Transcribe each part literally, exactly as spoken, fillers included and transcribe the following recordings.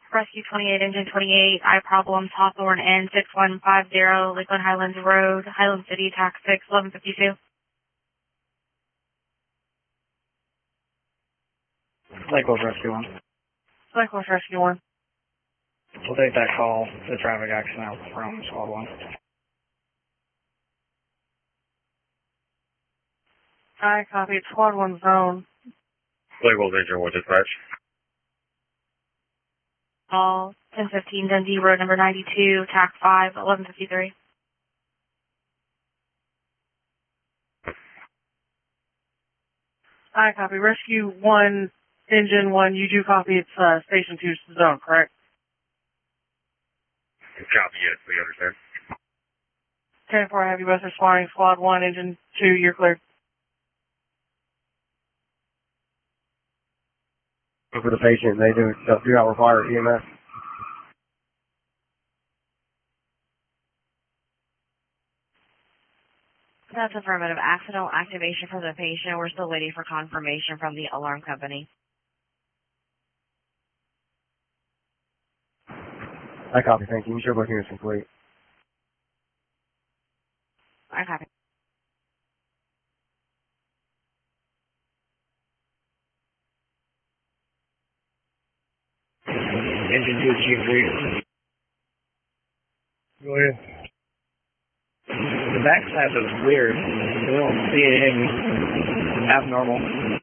Rescue twenty-eight, Engine twenty-eight, eye problems, Hawthorne N six one five zero, Lakeland Highlands Road, Highland City, tax six, eleven fifty-two. Lakeland Rescue one. Lakeland Rescue one. We'll take that call, the traffic accident from Squad one. I copy, it's Squad one zone. Lakeland Engine one dispatch. Call ten fifteen Dundee Road number ninety-two, tax five, eleven fifty-three. I copy. Rescue one, Engine one, you do copy, it's uh, Station two zone, correct? Copy, yes, we understand. ten four, I have you both responding. Squad one, Engine two, you're cleared. For the patient, they do, do not require E M S. That's affirmative. Accidental activation for the patient. We're still waiting for confirmation from the alarm company. I copy, thank you. Ensure booking is complete. I copy. Engine two, Chief three. Go ahead. The backside looks weird. We don't see anything abnormal.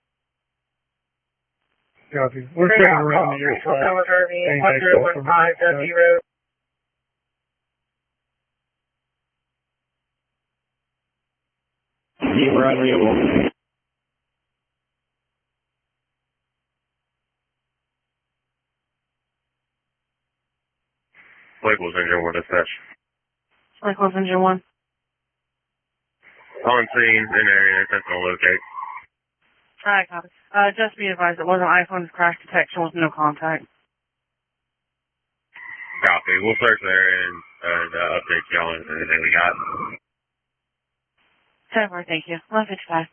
Copy. We're staying around your side. one zero one five Dundee Road. You were unreadable. Lakeland Engine one dispatch. Lakeland Engine one. On scene, in area, sentinel locate. I copy. Uh, just be advised, it wasn't iPhone's crash detection with no contact. Copy. We'll search there and, and uh, update y'all on anything we got. ten four, thank you. eleven fifty-five.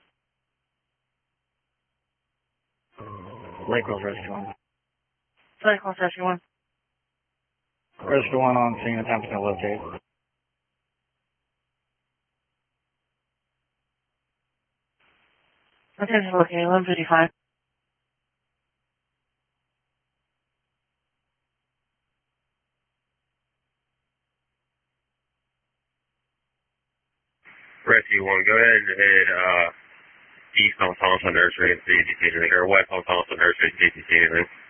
Lakeland Rescue one. Lakeland Rescue one. Rescue one on scene, attempting to locate. Attention, okay, eleven fifty-five. Rescue one, go ahead and head uh, east on Thompson Nursery and see if you see anything, or west on Thompson Nursery and see if you see anything.